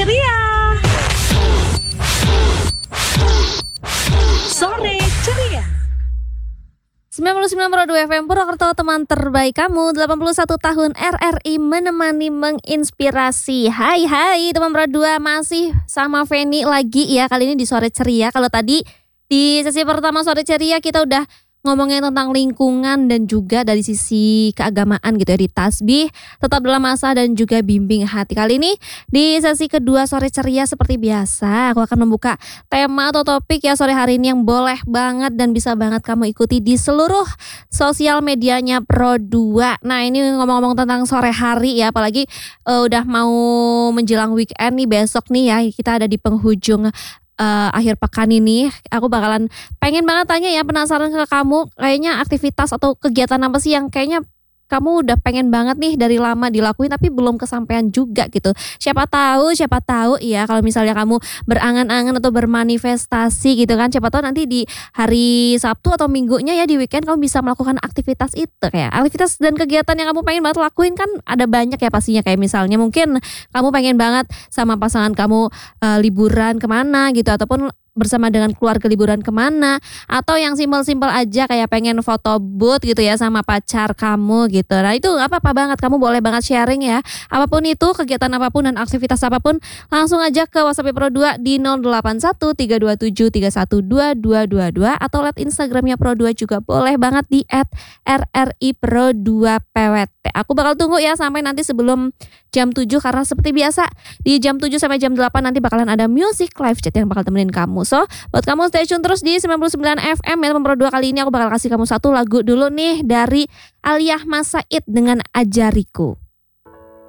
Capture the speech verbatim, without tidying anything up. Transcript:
ceria. Sore ceria. sembilan puluh sembilan koma dua F M Purwokerto, teman terbaik kamu. Delapan puluh satu tahun R R I menemani, menginspirasi. Hai hai teman berdua, masih sama Feni lagi ya. Kali ini di Sore Ceria. Kalau tadi di sesi pertama Sore Ceria kita udah ngomongin tentang lingkungan dan juga dari sisi keagamaan gitu ya, di tasbih, tetap dalam asa dan juga bimbing hati. Kali ini di sesi kedua Sore Ceria seperti biasa aku akan membuka tema atau topik ya sore hari ini yang boleh banget dan bisa banget kamu ikuti di seluruh sosial medianya Pro dua. Nah ini ngomong-ngomong tentang sore hari ya, apalagi uh, udah mau menjelang weekend nih, besok nih ya kita ada di penghujung Uh, akhir pekan ini. Aku bakalan pengen banget tanya ya, penasaran ke kamu, kayaknya aktivitas atau kegiatan apa sih yang kayaknya kamu udah pengen banget nih dari lama dilakuin tapi belum kesampaian juga gitu. Siapa tahu, siapa tahu ya kalau misalnya kamu berangan-angan atau bermanifestasi gitu kan, siapa tahu nanti di hari Sabtu atau Minggunya ya, di weekend kamu bisa melakukan aktivitas itu. Kayak aktivitas dan kegiatan yang kamu pengen banget lakuin kan ada banyak ya pastinya. Kayak misalnya mungkin kamu pengen banget sama pasangan kamu uh, liburan kemana gitu, ataupun bersama dengan keluarga liburan kemana, atau yang simpel-simpel aja kayak pengen foto booth gitu ya sama pacar kamu gitu. Nah itu apa-apa banget, kamu boleh banget sharing ya. Apapun itu, kegiatan apapun dan aktivitas apapun, langsung aja ke WhatsApp Pro dua di nol delapan satu tiga dua tujuh tiga satu dua dua dua dua atau lihat Instagramnya Pro dua juga boleh banget di et R R I Pro dua P W T. Aku bakal tunggu ya sampai nanti sebelum jam tujuh, karena seperti biasa di jam tujuh sampai jam delapan nanti bakalan ada music live chat yang bakal temenin kamu. So, buat kamu stay tune terus di sembilan puluh sembilan F M ya, Pro dua. Kali ini aku bakal kasih kamu satu lagu dulu nih dari Aliyah Mas Said dengan Ajariku.